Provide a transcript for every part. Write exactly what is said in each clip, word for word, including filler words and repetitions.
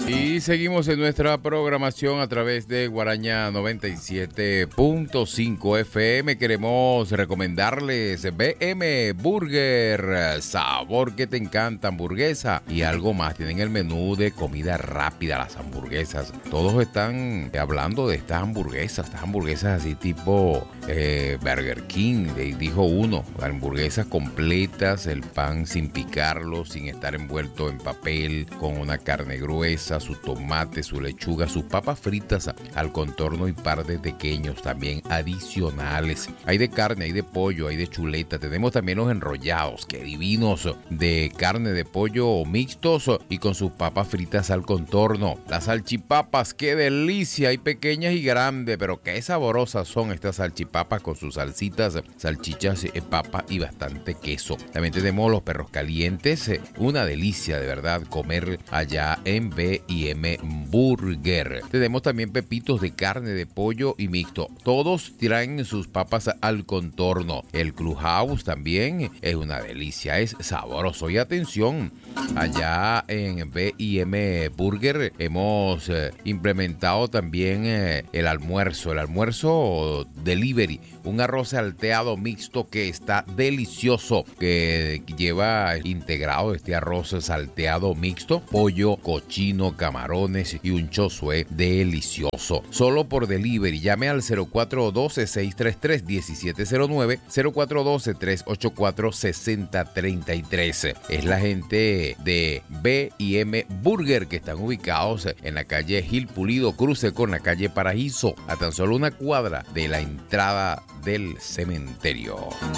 Y seguimos en nuestra programación a través de Guaraña noventa y siete punto cinco F M. Queremos recomendarles B M Burger, sabor que te encanta, hamburguesa y algo más. Tienen el menú de comida rápida, las hamburguesas. Todos están hablando de estas hamburguesas, estas hamburguesas así tipo eh, Burger King, dijo uno. Hamburguesas completas, el pan sin picarlo, sin estar envuelto en papel, con una carne gruesa, su tomate, su lechuga, sus papas fritas al contorno y par de pequeños también adicionales. Hay de carne, hay de pollo, hay de chuleta. Tenemos también los enrollados, que divinos, de carne de pollo mixtos y con sus papas fritas al contorno. Las salchipapas, qué delicia, hay pequeñas y grandes, pero qué saborosas son estas salchipapas con sus salsitas, salchichas, eh, papa y bastante queso. También tenemos los perros calientes, eh, una delicia de verdad comer allá en B y M Burger. Tenemos también pepitos de carne de pollo y mixto. Todos traen sus papas al contorno. El Clubhouse también es una delicia, es sabroso. Y atención, allá en B y M Burger hemos eh, implementado también eh, el almuerzo, el almuerzo delivery, un arroz salteado mixto que está delicioso, que lleva integrado este arroz salteado mixto, pollo, cochino, camarones y un chosué delicioso. Solo por delivery, llame al cero cuatro uno dos, seis tres tres, uno siete cero nueve, cero cuatro uno dos, tres ocho cuatro, seis cero tres tres. Es la gente de B y M Burger, que están ubicados en la calle Gil Pulido, cruce con la calle Paraíso, a tan solo una cuadra de la entrada del cementerio.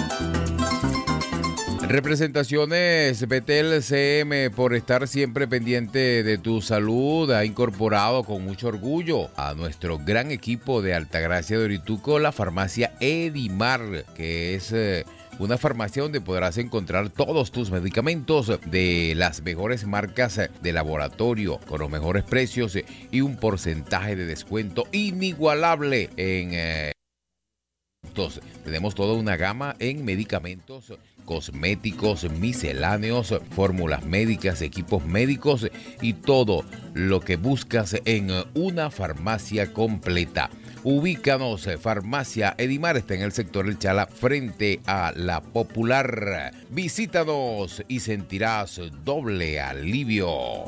Representaciones Betel C M, por estar siempre pendiente de tu salud, ha incorporado con mucho orgullo a nuestro gran equipo de Altagracia de Orituco la farmacia Edimar, que es eh, una farmacia donde podrás encontrar todos tus medicamentos de las mejores marcas de laboratorio, con los mejores precios y un porcentaje de descuento inigualable en eh, tenemos toda una gama en medicamentos, cosméticos, misceláneos, fórmulas médicas, equipos médicos y todo lo que buscas en una farmacia completa. Ubícanos, Farmacia Edimar está en el sector El Chala, frente a La Popular. Visítanos y sentirás doble alivio.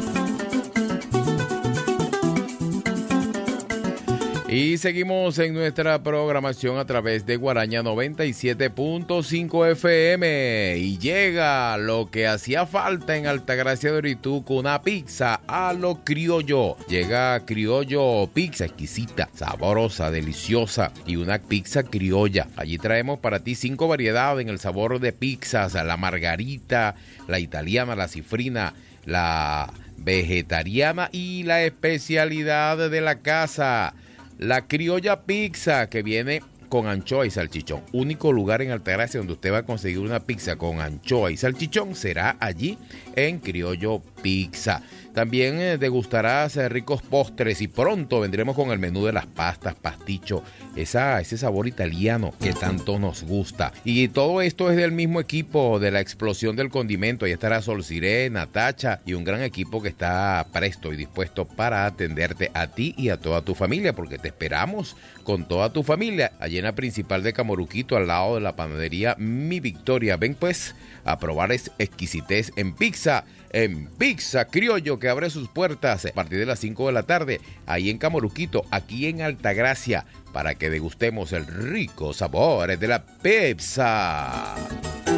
Y seguimos en nuestra programación a través de Guaraña noventa y siete punto cinco F M. Y llega lo que hacía falta en Altagracia de Orituco, una pizza a lo criollo. Llega Criollo Pizza, exquisita, sabrosa, deliciosa y una pizza criolla. Allí traemos para ti cinco variedades en el sabor de pizzas: la margarita, la italiana, la cifrina, la vegetariana y la especialidad de la casa, la criolla pizza, que viene con anchoa y salchichón. Único lugar en Altagracia donde usted va a conseguir una pizza con anchoa y salchichón será allí en Criollo Pizza. También eh, degustarás eh, ricos postres y pronto vendremos con el menú de las pastas, pasticho, esa, ese sabor italiano que tanto nos gusta. Y todo esto es del mismo equipo de la explosión del condimento. Ahí estará Sol Sirena, Tacha y un gran equipo que está presto y dispuesto para atenderte a ti y a toda tu familia, porque te esperamos con toda tu familia allí en la principal de Camoruquito, al lado de la panadería Mi Victoria. Ven pues a probar es exquisitez en pizza, en Pizza Criollo, que abre sus puertas a partir de las cinco de la tarde, ahí en Camoruquito, aquí en Altagracia, para que degustemos el rico sabor de la pizza.